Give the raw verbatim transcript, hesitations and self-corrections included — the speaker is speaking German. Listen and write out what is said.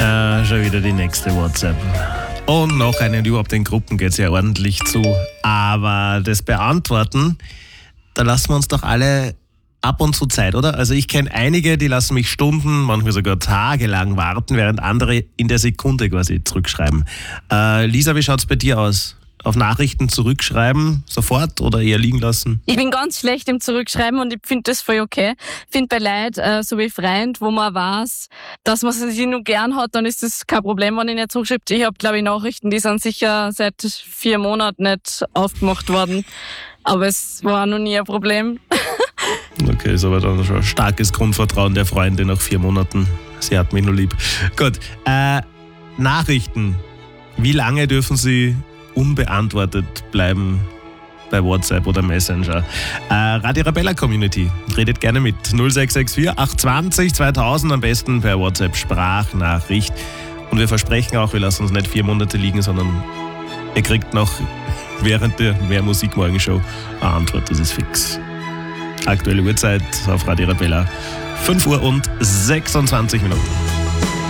Äh, schon wieder die nächste WhatsApp. Und noch einen, überhaupt in Gruppen geht es ja ordentlich zu. Aber das Beantworten, da lassen wir uns doch alle ab und zu Zeit, oder? Also ich kenne einige, die lassen mich Stunden, manchmal sogar tagelang warten, während andere in der Sekunde quasi zurückschreiben. Äh, Lisa, wie schaut's bei dir aus? Auf Nachrichten zurückschreiben, sofort oder eher liegen lassen? Ich bin ganz schlecht im Zurückschreiben und ich finde das voll okay. Ich finde bei Leuten, äh, so wie Freund, wo man weiß, dass man sie nur gern hat, dann ist das kein Problem, wenn ich nicht zurückschreibe. Ich habe, glaube ich, Nachrichten, die sind sicher seit vier Monaten nicht aufgemacht worden. Aber es war noch nie ein Problem. Okay, ist aber dann schon ein starkes Grundvertrauen der Freundin nach vier Monaten. Sie hat mich nur lieb. Gut, äh, Nachrichten. Wie lange dürfen sie unbeantwortet bleiben bei WhatsApp oder Messenger? Äh, Radio Arabella Community, redet gerne mit null sechs sechs vier acht zwei null zweitausend, am besten per WhatsApp Sprachnachricht. Und wir versprechen auch, wir lassen uns nicht vier Monate liegen, sondern ihr kriegt noch während der Mehr Musik Morgen Show eine Antwort, das ist fix. Aktuelle Uhrzeit auf Radio Arabella, fünf Uhr und sechsundzwanzig Minuten.